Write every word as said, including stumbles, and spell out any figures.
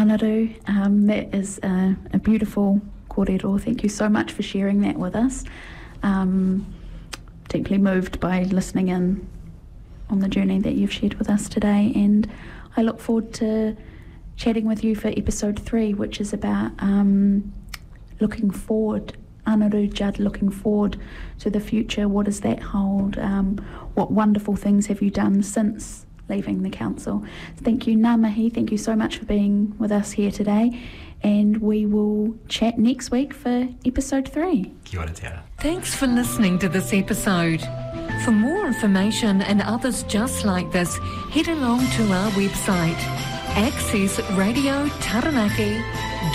Anaru. Um, that is a, a beautiful kōrero. Thank you so much for sharing that with us. Um, deeply moved by listening in on the journey that you've shared with us today, and I look forward to chatting with you for episode three, which is about um, looking forward. Anaru Judd, looking forward to the future. What does that hold? Um, what wonderful things have you done since leaving the council? Thank you, Ngā mihi. Thank you so much for being with us here today, and we will chat next week for episode three. Kia ora te ara. Thanks for listening to this episode. For more information and others just like this, head along to our website, access radio taranaki